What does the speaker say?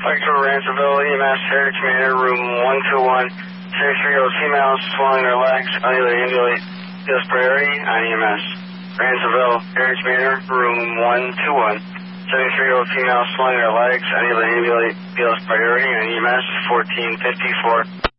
Victor Ransomville, EMS, Heritage Manor, room 121. 630 females swelling their legs, unable to ambulate. Feels priority on EMS. Ransomville, Heritage Manor, room 121. 730 females swelling their legs, unable to ambulate. Feels priority on EMS. 1454.